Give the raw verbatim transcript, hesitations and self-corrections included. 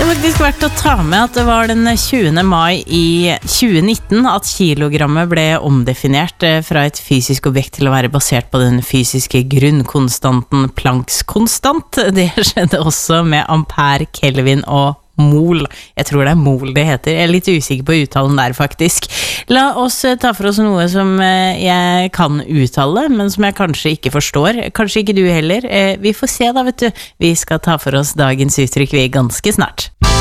Det er faktisk verdt å ta med at det var den tjuende mai i tjue nitten at kilogrammet ble omdefinert fra et fysisk objekt til å være basert på den fysiske grunnkonstanten Plancks konstant. Det skjedde også med ampere, kelvin og mol. Jeg tror det er mol det heter. Jeg er litt usikker på uttalen der faktisk. La oss ta for oss noe som jeg kan uttale, men som jeg kanskje ikke forstår. Kanskje ikke du heller. Vi får se da, vet du. Vi skal ta for oss dagens uttrykk vi ganske snart.